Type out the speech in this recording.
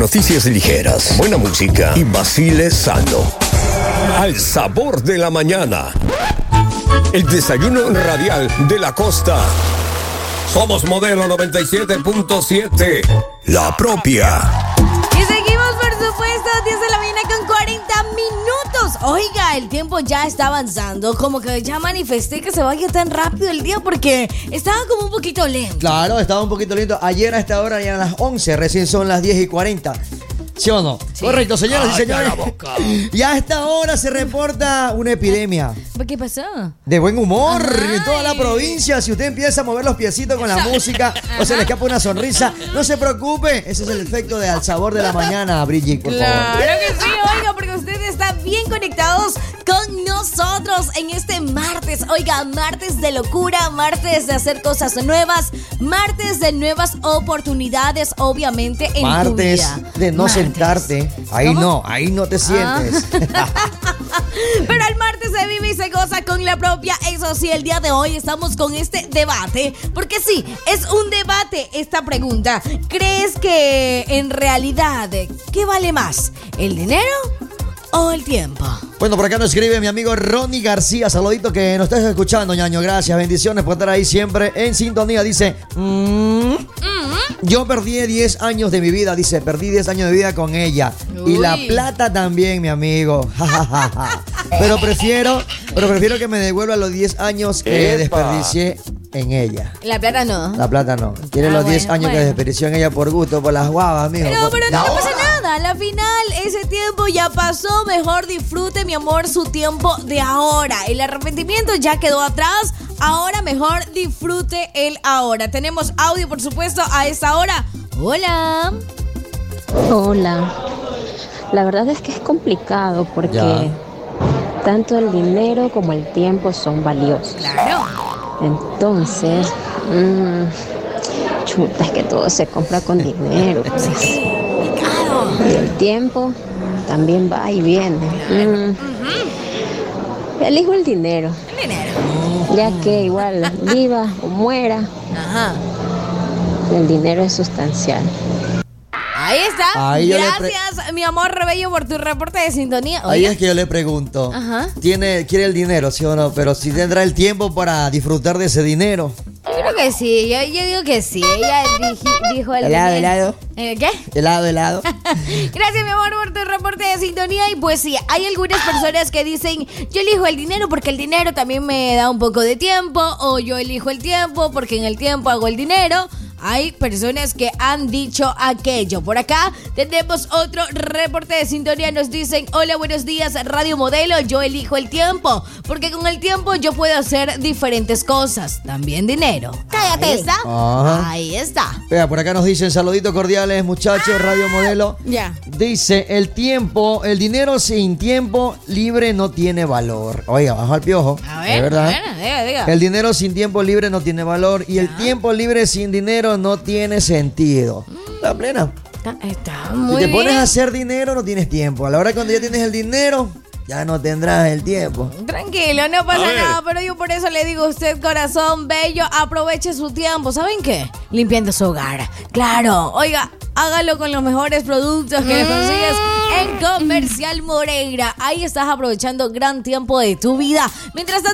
noticias ligeras, buena música y vacile sano. Al sabor de la mañana. El desayuno radial de la costa. Somos Modelo 97.7. La propia. Y seguimos, por supuesto, 10 de la mañana con 40 minutos. Oiga, el tiempo ya está avanzando. Como que ya manifesté que se vaya tan rápido el día porque estaba como un poquito lento. Claro, estaba un poquito lento. Ayer a esta hora ya a las 11, recién son las 10:40. ¿Sí o no? Sí. Correcto, señoras y señores. Y a esta hora se reporta una epidemia. ¿Qué pasó? De buen humor en toda la provincia. Si usted empieza a mover los piecitos con la música o se le escapa una sonrisa, no se preocupe. Ese es el efecto de Al Sabor de la Mañana, Brigitte, por favor. Claro que sí, oiga, porque ustedes están bien conectados con nosotros en este martes. Oiga, martes de locura, martes de hacer cosas nuevas, martes de nuevas oportunidades, obviamente, en tu vida. Martes de no sentarte. Ahí no te sientes. Pero el martes se vive y se goza con la propia. Eso sí, el día de hoy estamos con este debate. Porque sí, es un debate esta pregunta. ¿Crees que en realidad, qué vale más? ¿El dinero o el tiempo? Bueno, por acá nos escribe mi amigo Ronnie García. Saludito que nos estés escuchando, ñaño. Gracias, bendiciones por estar ahí siempre en sintonía. Dice, yo perdí 10 años de mi vida. Dice, perdí 10 años de vida con ella. Uy. Y la plata también, mi amigo. Pero prefiero que me devuelva los 10 años que desperdicié en ella. La plata no. La plata no. Tiene los 10 años que desperdició en ella por gusto, por las guavas, mijo. Pero no pasa nada. A la final, ese tiempo ya pasó. Mejor disfrute, mi amor, su tiempo de ahora. El arrepentimiento ya quedó atrás. Ahora mejor disfrute el ahora. Tenemos audio, por supuesto, a esta hora. Hola. Hola. La verdad es que es complicado porque tanto el dinero como el tiempo son valiosos. Claro. Entonces, chuta, es que todo se compra con dinero. Pues. Y el tiempo también va y viene. Elijo el dinero. El dinero. Ya que igual viva o muera, el dinero es sustancial. Ahí está. Ahí Gracias, mi amor Rebello, por tu reporte de sintonía. Oiga. Ahí es que yo le pregunto, ¿quiere el dinero, sí o no? Pero si tendrá el tiempo para disfrutar de ese dinero. Yo creo que sí, yo digo que sí. Ella dijo el dinero. Helado. ¿Qué? Helado. Gracias, mi amor, por tu reporte de sintonía. Y pues sí, hay algunas personas que dicen, yo elijo el dinero porque el dinero también me da un poco de tiempo. O yo elijo el tiempo porque en el tiempo hago el dinero. Hay personas que han dicho aquello. Por acá tenemos otro reporte de sintonía. Nos dicen, hola, buenos días, Radio Modelo. Yo elijo el tiempo, porque con el tiempo yo puedo hacer diferentes cosas. También dinero. Cállate. Ahí está. Ahí está. Vea, por acá nos dicen, saluditos cordiales, muchachos, Radio Modelo. Ya. Dice, el dinero sin tiempo libre no tiene valor. Oiga, bajo al piojo. A ver, ¿de verdad? Diga. El dinero sin tiempo libre no tiene valor y el tiempo libre sin dinero no tiene sentido. La plena. Está muy Si te bien. pones a hacer dinero, no tienes tiempo. A la hora cuando ya tienes el dinero, ya no tendrás el tiempo. Tranquilo, no pasa nada, pero yo por eso le digo a usted, corazón bello, aproveche su tiempo. ¿Saben qué? Limpiando su hogar. Claro, oiga, hágalo con los mejores productos que le consigues en Comercial Moreira. Ahí estás aprovechando gran tiempo de tu vida. Mientras tanto,